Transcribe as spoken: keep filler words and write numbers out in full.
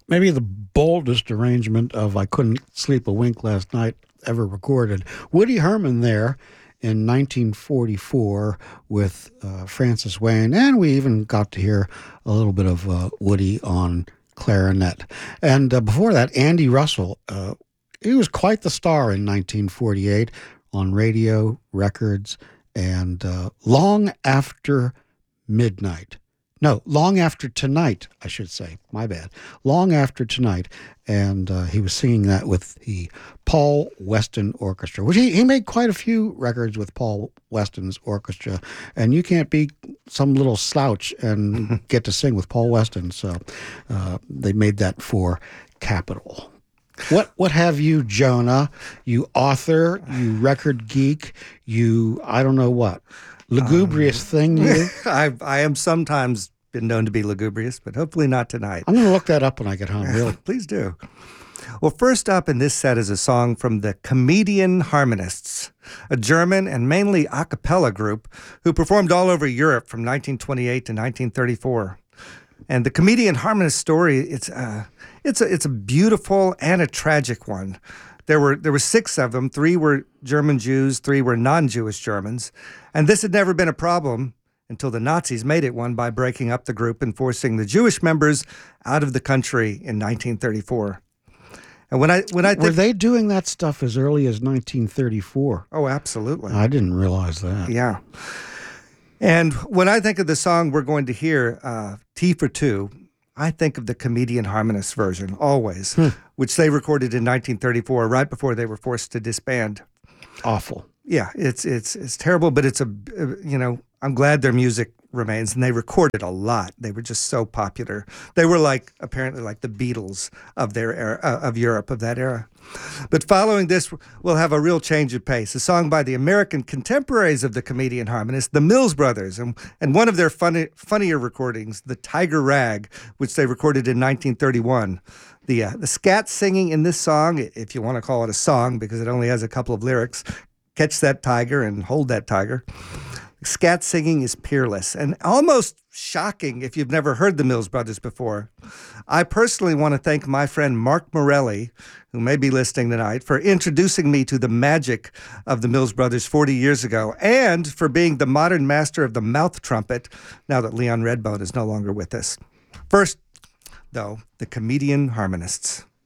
maybe the boldest arrangement of "I Couldn't Sleep a Wink Last Night" ever recorded. Woody Herman there in nineteen forty-four with uh, Francis Wayne, and we even got to hear a little bit of uh, Woody on clarinet. And uh, before that, Andy Russell, uh, he was quite the star in nineteen forty-eight on radio, records, and uh, Long After Midnight. No, Long After Tonight, I should say. My bad. Long After Tonight. And uh, he was singing that with the Paul Weston Orchestra, which he, he made quite a few records with Paul Weston's orchestra. And you can't be some little slouch and get to sing with Paul Weston. So uh, they made that for Capitol. What what have you, Jonah? You author, you record geek, you, I don't know what. Lugubrious um, thing, you? I I am sometimes been known to be lugubrious, but hopefully not tonight. I'm going to look that up when I get home, really. Please do. Well, first up in this set is a song from the Comedian Harmonists, a German and mainly a cappella group who performed all over Europe from nineteen twenty-eight to nineteen thirty-four. And the Comedian Harmonist story, it's a, it's a, it's a beautiful and a tragic one. There were there were six of them. Three were German Jews, three were non-Jewish Germans. And this had never been a problem until the Nazis made it one by breaking up the group and forcing the Jewish members out of the country in nineteen thirty-four. And when I when I think, were they doing that stuff as early as nineteen thirty-four? Oh, absolutely. I didn't realize that. Yeah. And when I think of the song we're going to hear, uh, Tea for Two, I think of the Comedian Harmonist version, always, hmm. which they recorded in nineteen thirty-four, right before they were forced to disband. Awful. Yeah, it's it's it's terrible, but it's a, you know, I'm glad their music remains, and they recorded a lot. They were just so popular. They were like, apparently like the Beatles of their era, uh, of Europe, of that era. But following this, we'll have a real change of pace. A song by the American contemporaries of the Comedian Harmonists, the Mills Brothers, and, and one of their funny, funnier recordings, the Tiger Rag, which they recorded in nineteen thirty-one. The, uh, the scat singing in this song, if you want to call it a song because it only has a couple of lyrics, catch that tiger and hold that tiger. Scat singing is peerless and almost shocking if you've never heard the Mills Brothers before. I personally want to thank my friend Mark Morelli, who may be listening tonight, for introducing me to the magic of the Mills Brothers forty years ago, and for being the modern master of the mouth trumpet now that Leon Redbone is no longer with us. First, though, the Comedian Harmonists.